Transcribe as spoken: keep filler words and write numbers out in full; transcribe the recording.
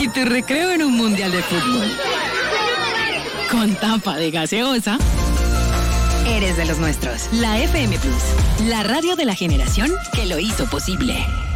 y tu recreo en un mundial de fútbol. Con tapa de gaseosa. Eres de los nuestros. La F M Plus, la radio de la generación que lo hizo posible.